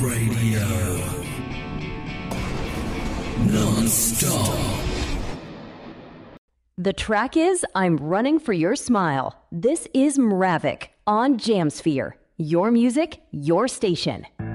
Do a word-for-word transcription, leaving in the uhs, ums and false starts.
Radio. Non-stop. The track is I'm Running for Your Smile. This is Mravik on Jamsphere. Your music, your station.